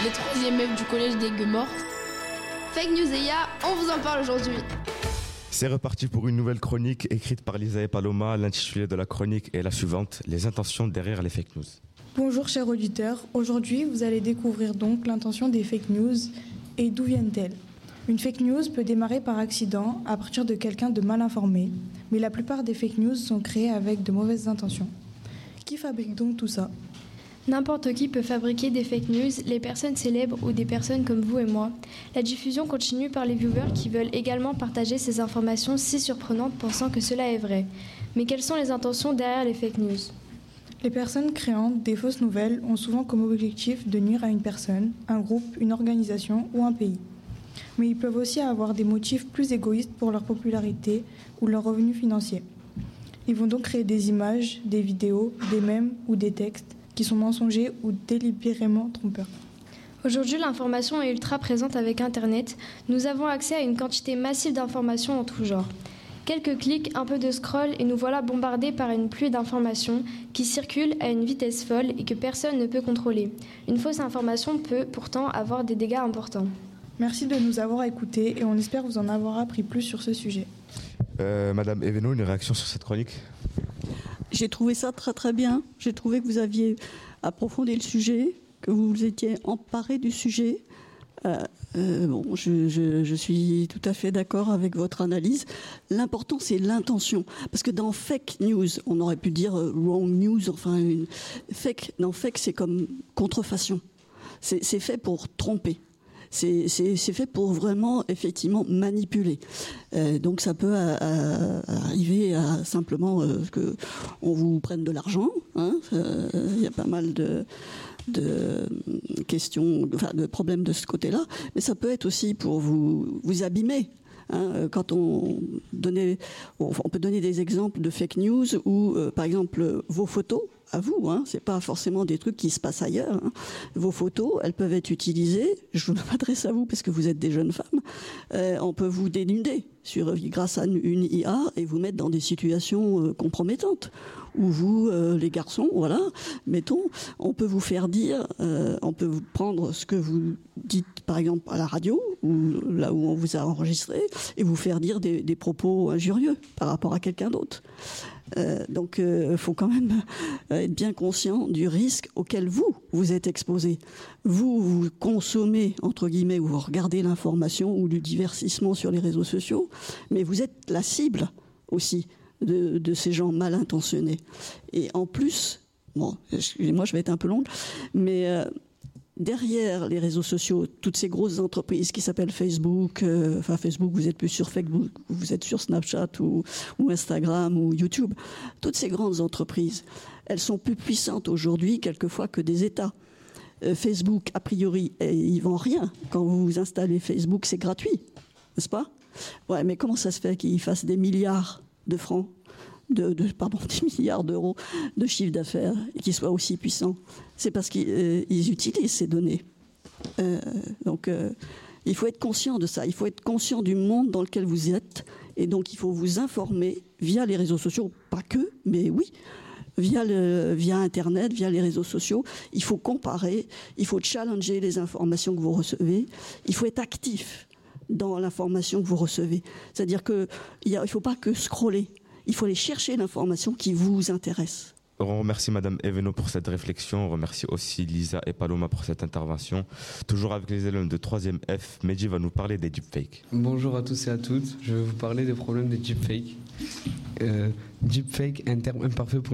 les 3e F du collège des Gueux-Mortes. Fake News et IA, on vous en parle aujourd'hui. C'est reparti pour une nouvelle chronique écrite par Lisa et Paloma. L'intitulé de la chronique est la suivante: les intentions derrière les fake news. Bonjour chers auditeurs, aujourd'hui vous allez découvrir donc l'intention des fake news et d'où viennent-elles. Une fake news peut démarrer par accident à partir de quelqu'un de mal informé, mais la plupart des fake news sont créées avec de mauvaises intentions. Qui fabrique donc tout ça ? N'importe qui peut fabriquer des fake news, les personnes célèbres ou des personnes comme vous et moi. La diffusion continue par les viewers qui veulent également partager ces informations si surprenantes pensant que cela est vrai. Mais quelles sont les intentions derrière les fake news ? Les personnes créant des fausses nouvelles ont souvent comme objectif de nuire à une personne, un groupe, une organisation ou un pays. Mais ils peuvent aussi avoir des motifs plus égoïstes pour leur popularité ou leurs revenus financiers. Ils vont donc créer des images, des vidéos, des mèmes ou des textes qui sont mensongers ou délibérément trompeurs. Aujourd'hui, l'information est ultra présente avec Internet. Nous avons accès à une quantité massive d'informations en tout genre. Quelques clics, un peu de scroll et nous voilà bombardés par une pluie d'informations qui circulent à une vitesse folle et que personne ne peut contrôler. Une fausse information peut pourtant avoir des dégâts importants. Merci de nous avoir écoutés et on espère vous en avoir appris plus sur ce sujet. Madame Eveno, une réaction sur cette chronique ? J'ai trouvé ça très très bien. J'ai trouvé que vous aviez approfondi le sujet, que vous vous étiez emparé du sujet. Je suis tout à fait d'accord avec votre analyse. L'important, c'est l'intention. Parce que dans fake news, on aurait pu dire wrong news, fake, c'est comme contrefaçon. C'est fait pour tromper. C'est fait pour vraiment, effectivement, manipuler. Donc ça peut arriver à simplement que on vous prenne de l'argent. Il y a pas mal de questions, de problèmes de ce côté-là. Mais ça peut être aussi pour vous abîmer. Quand on peut donner des exemples de fake news où, par exemple, vos photos, à vous, c'est pas forcément des trucs qui se passent ailleurs. Vos photos, elles peuvent être utilisées. Je m'adresse à vous parce que vous êtes des jeunes femmes. On peut vous dénuder grâce à une IA et vous mettre dans des situations compromettantes. Où vous, les garçons, mettons, on peut vous faire dire, on peut vous prendre ce que vous dites, par exemple, à la radio, ou là où on vous a enregistré, et vous faire dire des propos injurieux par rapport à quelqu'un d'autre. Donc, faut quand même être bien conscient du risque auquel vous êtes exposé. Vous consommez, entre guillemets, ou vous regardez l'information ou du divertissement sur les réseaux sociaux, mais vous êtes la cible aussi de ces gens mal intentionnés. Et en plus, excusez-moi, je vais être un peu longue, mais derrière les réseaux sociaux, toutes ces grosses entreprises qui s'appellent Facebook, Facebook, vous êtes plus sur Facebook, vous êtes sur Snapchat ou Instagram ou YouTube. Toutes ces grandes entreprises, elles sont plus puissantes aujourd'hui quelquefois que des États. Facebook, a priori, il vend rien. Quand vous installez Facebook, c'est gratuit, n'est-ce pas ? Ouais, mais comment ça se fait qu'ils fassent des milliards de francs, des milliards d'euros de chiffre d'affaires et qu'ils soient aussi puissants? C'est parce qu'ils utilisent ces données. Donc, il faut être conscient de ça. Il faut être conscient du monde dans lequel vous êtes. Et donc, il faut vous informer via les réseaux sociaux. Pas que, mais oui. Via Internet, via les réseaux sociaux. Il faut comparer. Il faut challenger les informations que vous recevez. Il faut être actif dans l'information que vous recevez. C'est-à-dire qu'il ne faut pas que scroller. Il faut aller chercher l'information qui vous intéresse. On remercie Madame Eveno pour cette réflexion. On remercie aussi Lisa et Paloma pour cette intervention. Toujours avec les élèves de 3e F, Mehdi va nous parler des deepfakes. Bonjour à tous et à toutes. Je vais vous parler des problèmes des deepfakes. Deepfake, un terme imparfait pour